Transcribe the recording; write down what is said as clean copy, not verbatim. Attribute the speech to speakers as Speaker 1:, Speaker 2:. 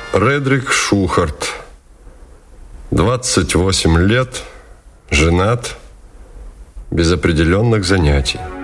Speaker 1: Редрик Шухарт, 28 лет, женат, без определенных занятий.